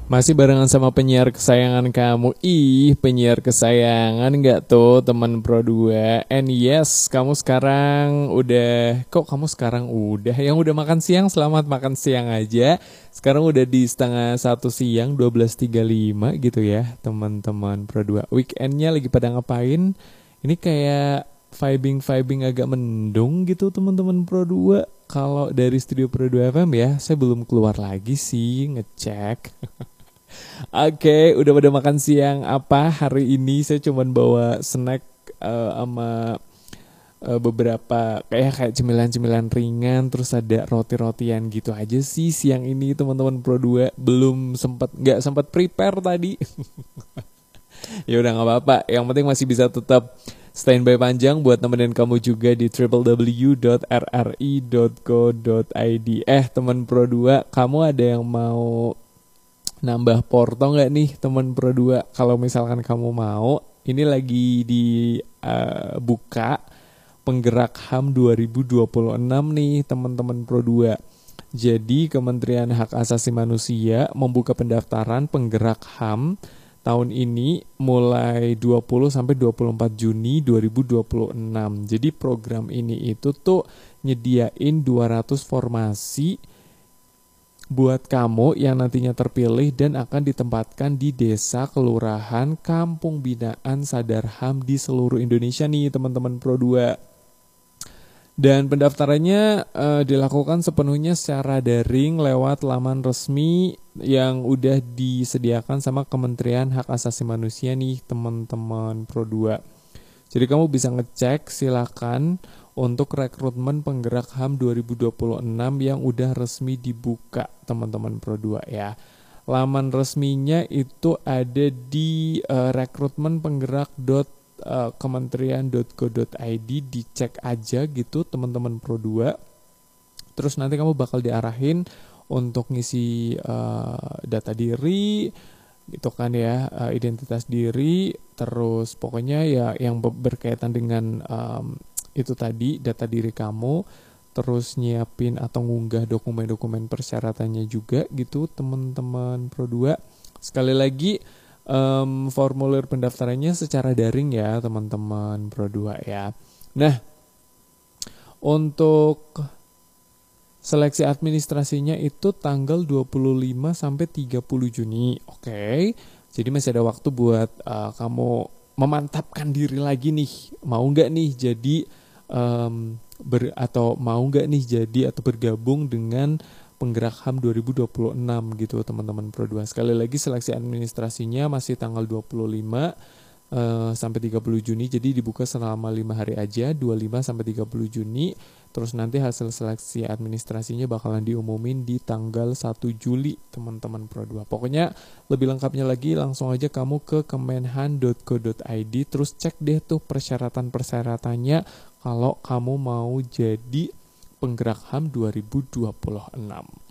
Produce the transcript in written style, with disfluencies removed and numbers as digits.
Masih barengan sama penyiar kesayangan kamu. Ih, penyiar kesayangan nggak tuh teman Pro 2? And yes, kamu sekarang udah... Kok kamu sekarang udah? Yang udah makan siang, selamat makan siang aja. Sekarang udah di setengah 1 siang, 12.35 gitu ya, teman-teman Pro 2. Weekendnya lagi pada ngapain? Ini kayak vibing-vibing agak mendung gitu teman-teman Pro 2. Kalau dari studio Pro 2 FM ya, saya belum keluar lagi sih ngecek. Oke, udah pada makan siang apa hari ini? Saya cuman bawa snack sama beberapa kayak cemilan-cemilan ringan, terus ada roti-rotian gitu aja sih siang ini teman-teman Pro 2. Belum sempat nggak sempat prepare tadi. Ya udah nggak apa-apa. Yang penting masih bisa tetap standby panjang buat nemenin kamu juga di www.rri.co.id. Teman Pro 2, kamu ada yang mau nambah porto nggak nih teman Pro 2? Kalau misalkan kamu mau, ini lagi dibuka penggerak HAM 2026 nih teman-teman Pro 2. Jadi Kementerian Hak Asasi Manusia membuka pendaftaran penggerak HAM tahun ini mulai 20 sampai 24 Juni 2026. Jadi program ini itu tuh nyediain 200 formasi buat kamu yang nantinya terpilih dan akan ditempatkan di desa, kelurahan, kampung binaan sadar HAM di seluruh Indonesia nih teman-teman Pro 2. Dan pendaftarannya dilakukan sepenuhnya secara daring lewat laman resmi yang udah disediakan sama Kementerian Hak Asasi Manusia nih teman-teman Pro 2. Jadi kamu bisa ngecek silakan untuk rekrutmen penggerak HAM 2026 yang udah resmi dibuka teman-teman Pro 2 ya. Laman resminya itu ada di rekrutmenpenggerak.kementerian.go.id, dicek aja gitu teman-teman Pro 2. Terus nanti kamu bakal diarahin untuk ngisi data diri gitu kan ya, identitas diri, terus pokoknya ya yang berkaitan dengan itu tadi data diri kamu, terus nyiapin atau ngunggah dokumen-dokumen persyaratannya juga gitu teman-teman Pro 2. Sekali lagi formulir pendaftarannya secara daring ya teman-teman Pro 2 ya. Nah, untuk seleksi administrasinya itu tanggal 25 sampai 30 Juni. Oke. Jadi masih ada waktu buat kamu memantapkan diri lagi nih. Mau nggak nih jadi atau mau nggak nih jadi atau bergabung dengan penggerak HAM 2026 gitu teman-teman Pro 2. Sekali lagi seleksi administrasinya masih tanggal 25 sampai 30 Juni. Jadi dibuka selama 5 hari aja, 25 sampai 30 Juni. Terus nanti hasil seleksi administrasinya bakalan diumumin di tanggal 1 Juli teman-teman Pro 2. Pokoknya lebih lengkapnya lagi langsung aja kamu ke kemenhan.go.id, terus cek deh tuh persyaratan-persyaratannya kalau kamu mau jadi penggerak HAM 2026.